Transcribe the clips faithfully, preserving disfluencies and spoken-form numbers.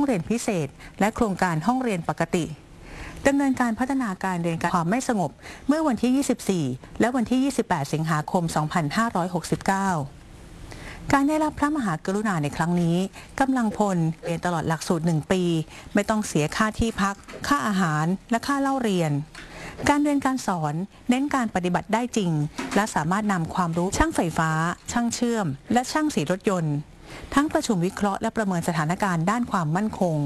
เรียนพิเศษและโครงการห้องเรียนปกติดำเนินการพัฒนาการเรียนการความไม่สงบเมื่อวันที่ ยี่สิบสี่ และวันที่ ยี่สิบแปด สิงหาคม สองพันห้าร้อยหกสิบเก้า การได้รับพระมหากรุณาในครั้งนี้กำลังพลเรียนตลอดหลักสูตรหนึ่งปีไม่ต้องเสียค่าที่พักค่าอาหารและค่าเล่าเรียนการเรียนการสอนเน้นการปฏิบัติได้จริงและสามารถนำความรู้ช่างไฟฟ้าช่างเชื่อมและช่างสีรถยนต์ทั้งประชุมวิเคราะห์และประเมินสถานการณ์ด้านความมั่นคง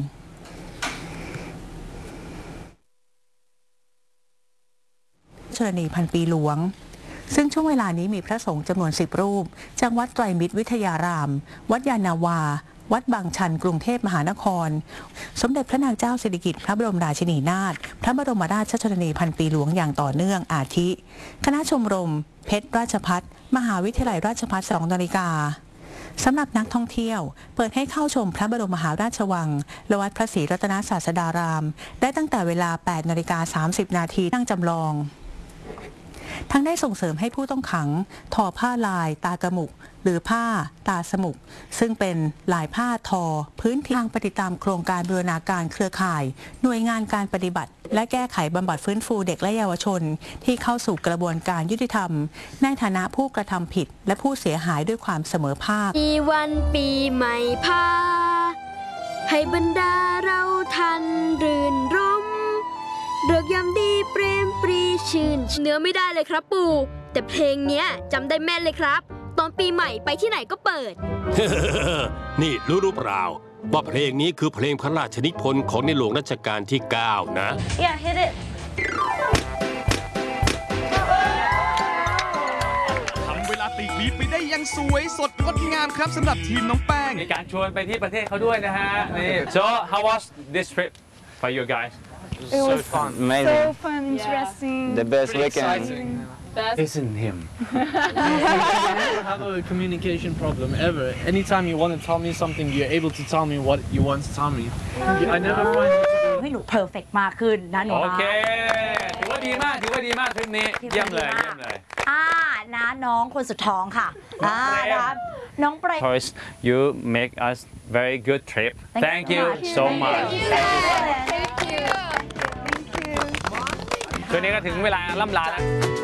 ชลนีพันปีหลวงซึ่งช่วงเวลานี้มีพระสงฆ์จำนวนสิบรูปจากวัดไตรมิตรวิทยาราม วัดยานาวาวัดบางชันกรุงเทพมหานครสมเด็จพระนางเจ้าสิริกิติ์พระบรมราชินีนาถพระบรมราชชนนีพันปีหลวงอย่างต่อเนื่องอาทิคณะชมรมเพชรราชภัฏมหาวิทยาลัยราชภัฏสองนาฬิกาสำหรับนักท่องเที่ยวเปิดให้เข้าชมพระบรมมหาราชวังและวัดพระศรีรัตนศาสดารามได้ตั้งแต่เวลา แปดนาฬิกาสามสิบนาทีนั่งจำลองทั้งได้ส่งเสริมให้ผู้ต้องขังทอผ้าลายตากระหมุกหรือผ้าตาสมุกซึ่งเป็นลายผ้าทอพื้นที่ทางปฏิตามโครงการบูรณาการเครือข่ายหน่วยงานการปฏิบัติและแก้ไขบำบัดฟื้นฟูเด็กและเยาวชนที่เข้าสู่กระบวนการยุติธรรมในฐานะผู้กระทำผิดและผู้เสียหายด้วยความเสมอภาคมีวันปีใหม่พาให้บรรดาเราทันรื่นรมเลิกยามดีเปรมปรีชื่นเนื้อไม่ได้เลยครับปู่แต่เพลงเนี้ยจำได้แม่นเลยครับตอนปีใหม่ไปที่ไหนก็เปิดนี่รู้หรือเปล่าว่าเพลงนี้คือเพลงพระราชนิพนธ์ของในหลวงรัชกาลที่เก้านะ Yeah hit it ทำเวลาตีบีไปได้อย่างสวยสดงดงามครับสำหรับทีมน้องแป้งมีการชวนไปที่ประเทศเขาด้วยนะฮะนี่ So how was this trip for you guys It was so fun, amazing, so fun, interesting. The best weekend. Best. Isn't him? I never have a communication problem ever. Anytime you want to tell me something, you're able to tell me what you want to tell me. I never find it to ให้หนูเพอร์เฟกต์มากขึ้นนะหนูโอเคถือว่าดีมากถือว่าดีมากทริปนี้เยี่ยมเลยเยี่ยมเลยอ่านะน้องคนสุดท้องค่ะอ่านะน้องเปรม First you make us very good trip Thank you so much ช่วงนี้ก็ถึงเวลาล่ำลาแล้ว